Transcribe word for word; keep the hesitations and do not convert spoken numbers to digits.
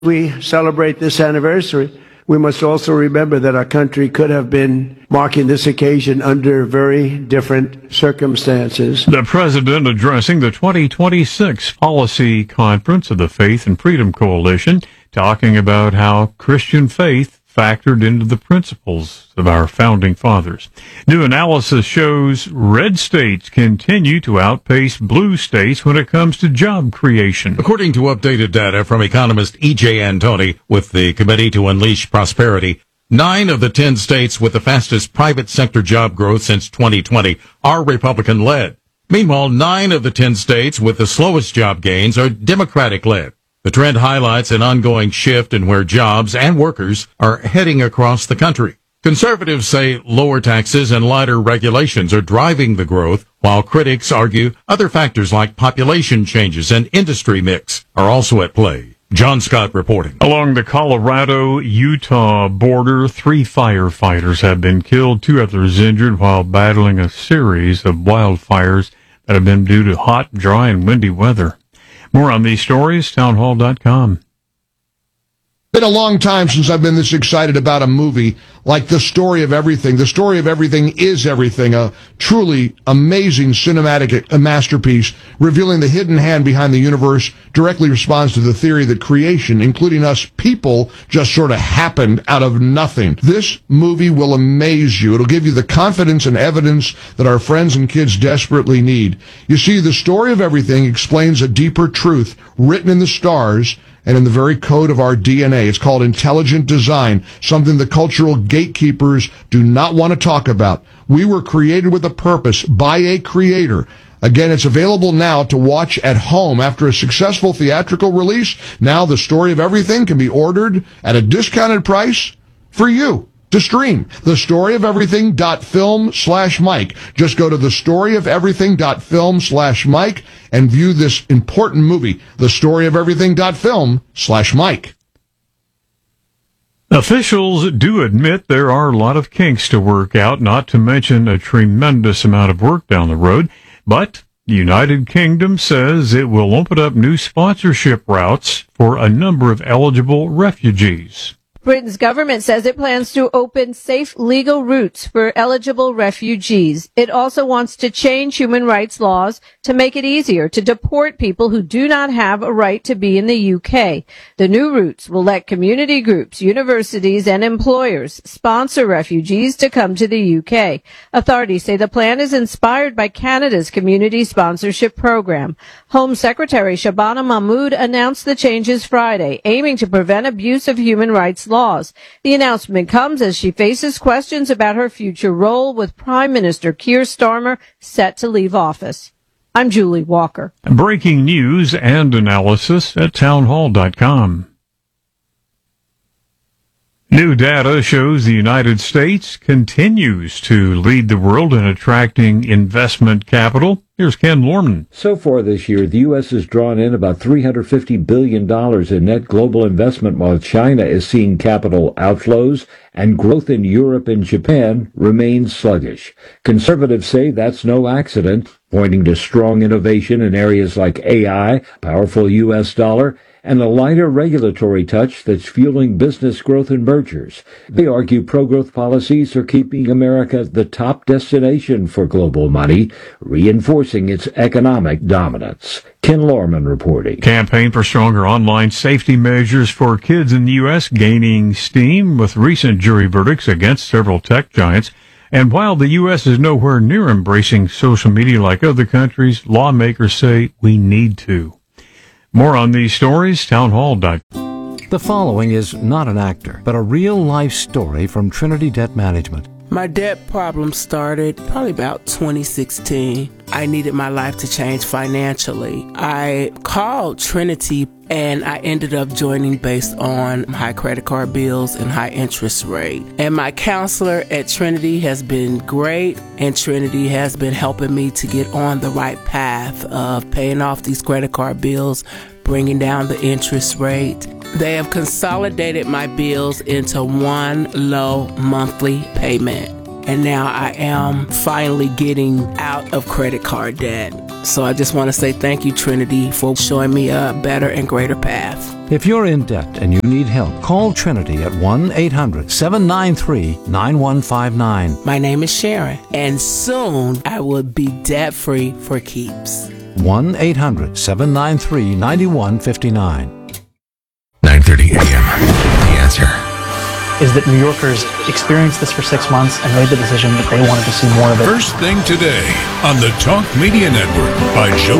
We celebrate this anniversary. We must also remember that our country could have been marking this occasion under very different circumstances. The president addressing the twenty twenty-six policy conference of the Faith and Freedom Coalition, talking about how Christian faith factored into the principles of our founding fathers. New analysis shows red states continue to outpace blue states when it comes to job creation. According to updated data from economist E J Antoni with the Committee to Unleash Prosperity, nine of the ten states with the fastest private sector job growth since twenty twenty are Republican-led. Meanwhile, nine of the ten states with the slowest job gains are Democratic-led. The trend highlights an ongoing shift in where jobs and workers are heading across the country. Conservatives say lower taxes and lighter regulations are driving the growth, while critics argue other factors like population changes and industry mix are also at play. John Scott reporting. Along the Colorado-Utah border, three firefighters have been killed, two others injured while battling a series of wildfires that have been due to hot, dry, and windy weather. More on these stories, townhall dot com. Been a long time since I've been this excited about a movie like The Story of Everything. The Story of Everything is Everything, a truly amazing cinematic masterpiece revealing the hidden hand behind the universe, directly responds to the theory that creation, including us people, just sort of happened out of nothing. This movie will amaze you. It'll give you the confidence and evidence that our friends and kids desperately need. You see, The Story of Everything explains a deeper truth written in the stars and in the very code of our D N A. It's called intelligent design, something the cultural gatekeepers do not want to talk about. We were created with a purpose by a creator. Again, it's available now to watch at home after a successful theatrical release. Now The Story of Everything can be ordered at a discounted price for you to stream. The Story of Everything dot film slash Mike. Just go to The Story of Everything dot film slash Mike and view this important movie. The Story of Everything dot film slash Mike. Officials do admit there are a lot of kinks to work out, not to mention a tremendous amount of work down the road. But the United Kingdom says it will open up new sponsorship routes for a number of eligible refugees. Britain's government says it plans to open safe legal routes for eligible refugees. It also wants to change human rights laws to make it easier to deport people who do not have a right to be in the U K. The new routes will let community groups, universities, and employers sponsor refugees to come to the U K. Authorities say the plan is inspired by Canada's community sponsorship program. Home Secretary Shabana Mahmood announced the changes Friday, aiming to prevent abuse of human rights laws. The announcement comes as she faces questions about her future role with Prime Minister Keir Starmer set to leave office. I'm Julie Walker. Breaking news and analysis at townhall dot com. New data shows the United States continues to lead the world in attracting investment capital. Here's Ken Lorman. So far this year, the U S has drawn in about three hundred fifty billion dollars in net global investment, while China is seeing capital outflows and growth in Europe and Japan remains sluggish. Conservatives say that's no accident, pointing to strong innovation in areas like A I, powerful U S dollar, and a lighter regulatory touch that's fueling business growth and mergers. They argue pro-growth policies are keeping America the top destination for global money, reinforcing its economic dominance. Ken Lorman reporting. Campaign for stronger online safety measures for kids in the U S gaining steam with recent jury verdicts against several tech giants. And while the U S is nowhere near embracing social media like other countries, lawmakers say we need to. More on these stories, townhall dot com. The following is not an actor, but a real-life story from Trinity Debt Management. My debt problem started probably about twenty sixteen. I needed my life to change financially. I called Trinity and I ended up joining based on high credit card bills and high interest rate. And my counselor at Trinity has been great, and Trinity has been helping me to get on the right path of paying off these credit card bills, bringing down the interest rate. They have consolidated my bills into one low monthly payment. And now I am finally getting out of credit card debt. So I just want to say thank you, Trinity, for showing me a better and greater path. If you're in debt and you need help, call Trinity at one eight hundred seven nine three nine one five nine. My name is Sharon, and soon I will be debt-free for keeps. one eight hundred seven nine three nine one five nine. nine thirty a.m. The Answer is that New Yorkers experienced this for six months and made the decision that they wanted to see more of it. First thing today on the Talk Media Network by Joe